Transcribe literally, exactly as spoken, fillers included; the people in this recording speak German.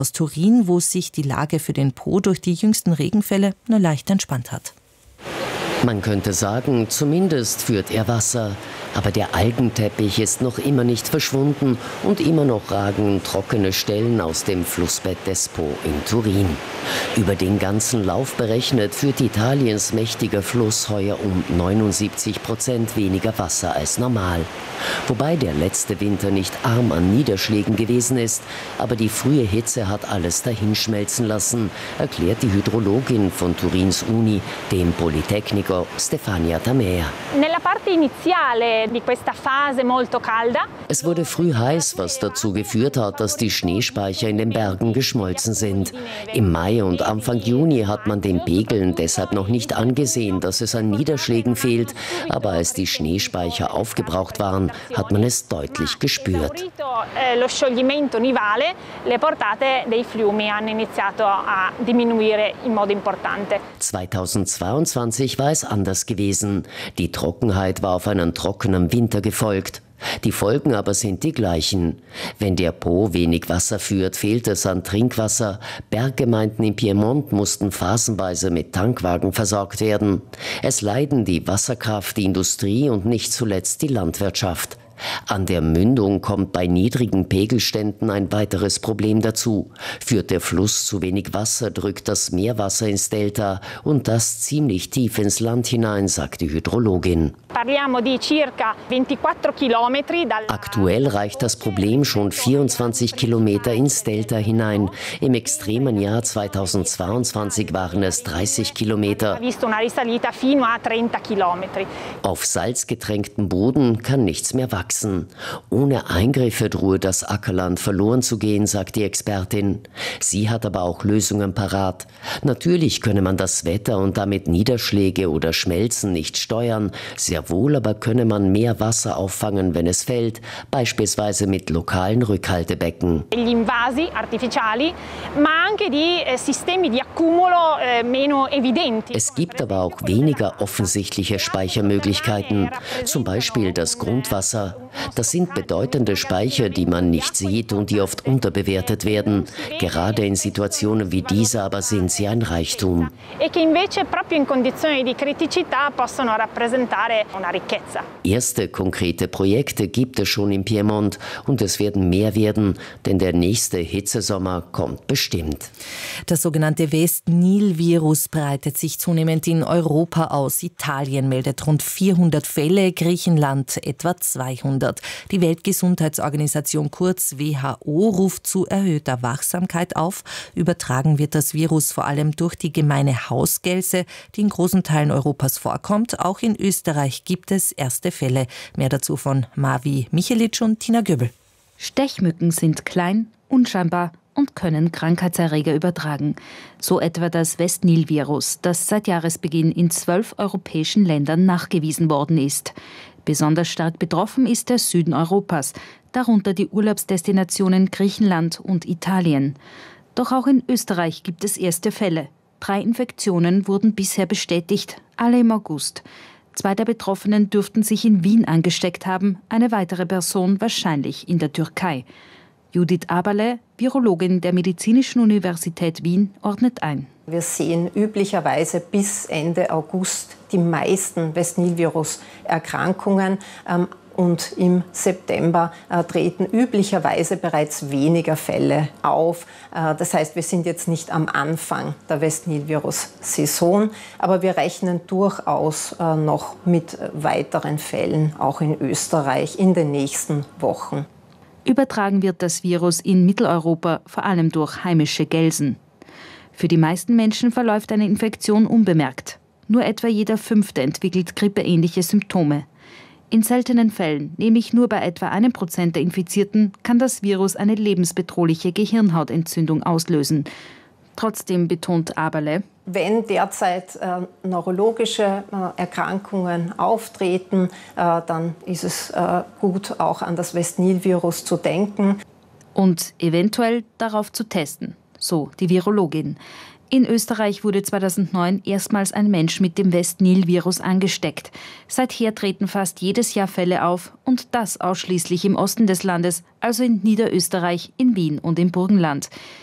aus Turin, wo sich die Lage für den Po durch die jüngsten Regenfälle nur leicht entspannt hat. Man könnte sagen, zumindest führt er Wasser. Aber der Algenteppich ist noch immer nicht verschwunden und immer noch ragen trockene Stellen aus dem Flussbett des Po in Turin. Über den ganzen Lauf berechnet führt Italiens mächtiger Fluss heuer um neunundsiebzig Prozent weniger Wasser als normal. Wobei der letzte Winter nicht arm an Niederschlägen gewesen ist, aber die frühe Hitze hat alles dahinschmelzen lassen, erklärt die Hydrologin von Turins Uni, dem Politecnico Stefania Tamea. Es wurde früh heiß, was dazu geführt hat, dass die Schneespeicher in den Bergen geschmolzen sind. Im Mai und Anfang Juni hat man den Pegeln deshalb noch nicht angesehen, dass es an Niederschlägen fehlt. Aber als die Schneespeicher aufgebraucht waren, hat man es deutlich gespürt. zweitausendzweiundzwanzig war es anders gewesen. Die Trockenheit war auf einen trockenen Winter gefolgt. Die Folgen aber sind die gleichen. Wenn der Po wenig Wasser führt, fehlt es an Trinkwasser. Berggemeinden im Piemont mussten phasenweise mit Tankwagen versorgt werden. Es leiden die Wasserkraft, die Industrie und nicht zuletzt die Landwirtschaft. An der Mündung kommt bei niedrigen Pegelständen ein weiteres Problem dazu. Führt der Fluss zu wenig Wasser, drückt das Meerwasser ins Delta und das ziemlich tief ins Land hinein, sagt die Hydrologin. Aktuell reicht das Problem schon vierundzwanzig Kilometer ins Delta hinein. Im extremen Jahr zweitausendzweiundzwanzig waren es dreißig Kilometer. Auf salzgetränktem Boden kann nichts mehr wachsen. Ohne Eingriffe drohe das Ackerland verloren zu gehen, sagt die Expertin. Sie hat aber auch Lösungen parat. Natürlich könne man das Wetter und damit Niederschläge oder Schmelzen nicht steuern. Sehr wohl aber könne man mehr Wasser auffangen, wenn es fällt, beispielsweise mit lokalen Rückhaltebecken. Es gibt aber auch weniger offensichtliche Speichermöglichkeiten, zum Beispiel das Grundwasser. Das sind bedeutende Speicher, die man nicht sieht und die oft unterbewertet werden. Gerade in Situationen wie dieser aber sind sie ein Reichtum. Erste konkrete Projekte gibt es schon im Piemont und es werden mehr werden, denn der nächste Hitzesommer kommt bestimmt. Das sogenannte West-Nil-Virus breitet sich zunehmend in Europa aus. Italien meldet rund vierhundert Fälle, Griechenland etwa zweihundert. Die Weltgesundheitsorganisation kurz W H O ruft zu erhöhter Wachsamkeit auf. Übertragen wird das Virus vor allem durch die gemeine Hausgelse, die in großen Teilen Europas vorkommt. Auch in Österreich gibt es erste Fälle. Mehr dazu von Mavi Michelic und Tina Göbel. Stechmücken sind klein, unscheinbar und können Krankheitserreger übertragen. So etwa das West-Nil-Virus, das seit Jahresbeginn in zwölf europäischen Ländern nachgewiesen worden ist. Besonders stark betroffen ist der Süden Europas, darunter die Urlaubsdestinationen Griechenland und Italien. Doch auch in Österreich gibt es erste Fälle. Drei Infektionen wurden bisher bestätigt, alle im August. Zwei der Betroffenen dürften sich in Wien angesteckt haben, eine weitere Person wahrscheinlich in der Türkei. Judith Aberle, Virologin der Medizinischen Universität Wien, ordnet ein. Wir sehen üblicherweise bis Ende August die meisten West-Nil-Virus-Erkrankungen. Ähm, Und im September äh, treten üblicherweise bereits weniger Fälle auf. Äh, das heißt, wir sind jetzt nicht am Anfang der West-Nil-Virus-Saison, aber wir rechnen durchaus äh, noch mit weiteren Fällen, auch in Österreich, in den nächsten Wochen. Übertragen wird das Virus in Mitteleuropa vor allem durch heimische Gelsen. Für die meisten Menschen verläuft eine Infektion unbemerkt. Nur etwa jeder Fünfte entwickelt grippeähnliche Symptome. In seltenen Fällen, nämlich nur bei etwa einem Prozent der Infizierten, kann das Virus eine lebensbedrohliche Gehirnhautentzündung auslösen. Trotzdem betont Aberle: Wenn derzeit äh, neurologische äh, Erkrankungen auftreten, äh, dann ist es äh, gut, auch an das West-Nil-Virus zu denken. Und eventuell darauf zu testen, so die Virologin. In Österreich wurde zweitausendneun erstmals ein Mensch mit dem West-Nil-Virus angesteckt. Seither treten fast jedes Jahr Fälle auf und das ausschließlich im Osten des Landes, also in Niederösterreich, in Wien und im Burgenland.